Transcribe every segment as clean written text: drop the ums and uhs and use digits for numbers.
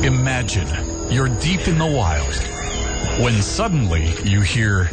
Imagine you're deep in the wild when suddenly you hear...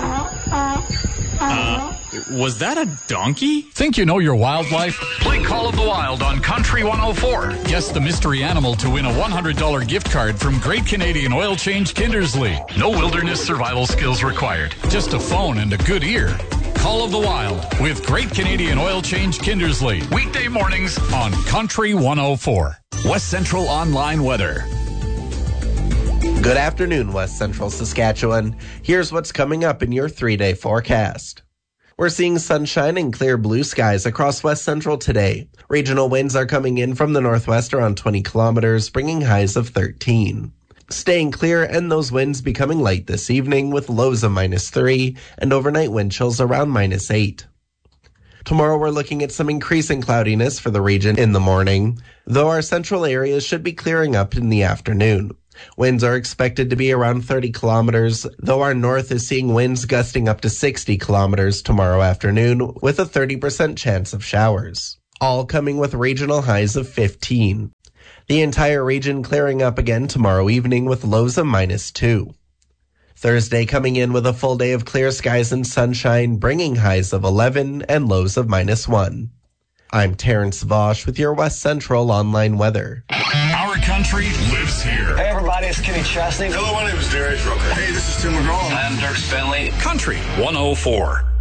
Was that a donkey? Think you know your wildlife? Play Call of the Wild on Country 104. Guess the mystery animal to win a $100 gift card from Great Canadian Oil Change Kindersley. No wilderness survival skills required. Just a phone and a good ear. Call of the Wild with Great Canadian Oil Change Kindersley. Weekday mornings on Country 104. West Central Online Weather. Good afternoon, West Central Saskatchewan. Here's what's coming up in your 3-day forecast. We're seeing sunshine and clear blue skies across West Central today. Regional winds are coming in from the northwest around 20 kilometers, bringing highs of 13. Staying clear and those winds becoming light this evening with lows of -3 and overnight wind chills around -8. Tomorrow we're looking at some increasing cloudiness for the region in the morning, though our central areas should be clearing up in the afternoon. Winds are expected to be around 30 kilometers, though our north is seeing winds gusting up to 60 kilometers tomorrow afternoon with a 30% chance of showers, all coming with regional highs of 15. The entire region clearing up again tomorrow evening with lows of -2. Thursday coming in with a full day of clear skies and sunshine, bringing highs of 11 and lows of -1. I'm Terrence Vosch with your West Central Online Weather. Our country lives here. Hey everybody, it's Kenny Chesney. Hello, my name is Darius Rucker. Hey, this is Tim McGraw. I'm Dirk Bentley. Country 104.